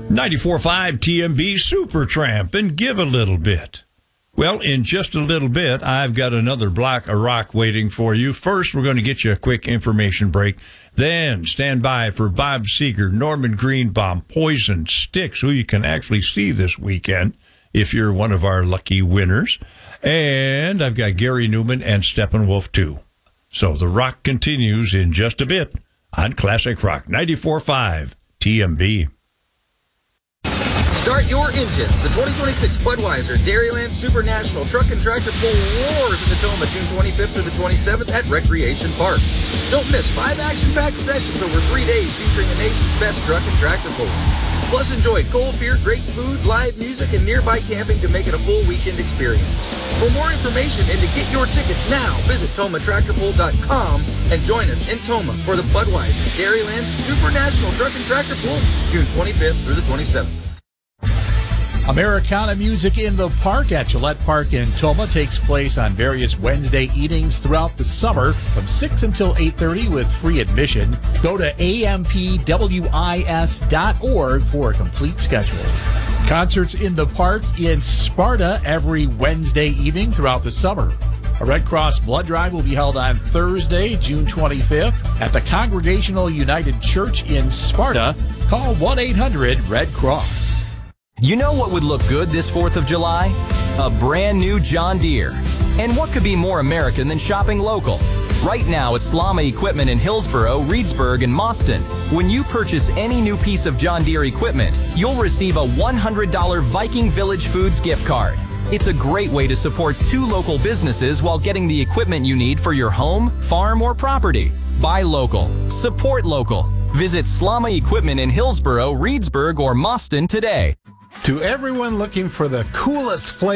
94.5 TMB Supertramp and give a little bit. Well, in just a little bit, I've got another block of rock waiting for you. First, we're going to get you a quick information break. Then, stand by for Bob Seger, Norman Greenbaum, Poison, Styx, who you can actually see this weekend if you're one of our lucky winners. And I've got Gary Newman and Steppenwolf, too. So the rock continues in just a bit on Classic Rock 94.5 TMB. Start your engine. The 2026 Budweiser Dairyland Super National Truck and Tractor Pull roars in Tacoma, June 25th through the 27th at Recreation Park. Don't miss 5 action-packed sessions over 3 days featuring the nation's best truck and tractor pull. Plus, enjoy cold beer, great food, live music, and nearby camping to make it a full weekend experience. For more information and to get your tickets now, visit TomaTractorPull.com and join us in Toma for the Budweiser Dairyland Super National Truck and Tractor Pull, June 25th through the 27th. Americana Music in the Park at Gillette Park in Toma takes place on various Wednesday evenings throughout the summer from 6 until 8:30 with free admission. Go to ampwis.org for a complete schedule. Concerts in the park in Sparta every Wednesday evening throughout the summer. A Red Cross blood drive will be held on Thursday, June 25th at the Congregational United Church in Sparta. Call 1-800-RED-CROSS. You know what would look good this 4th of July? A brand new John Deere. And what could be more American than shopping local? Right now at Slama Equipment in Hillsboro, Reedsburg, and Mauston, when you purchase any new piece of John Deere equipment, you'll receive a $100 Viking Village Foods gift card. It's a great way to support 2 local businesses while getting the equipment you need for your home, farm, or property. Buy local. Support local. Visit Slama Equipment in Hillsboro, Reedsburg, or Mauston today. To everyone looking for the coolest flavor